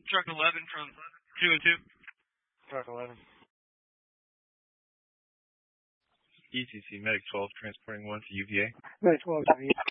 Truck 11 from 2 and 2. Truck 11. ECC Medic 12 transporting 1 to UVA. Medic 12 to UVA.